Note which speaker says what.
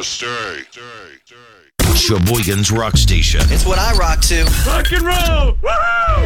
Speaker 1: stay.
Speaker 2: Sheboygan's Rock Station.
Speaker 3: It's what I rock to.
Speaker 4: Rock and roll! Woohoo!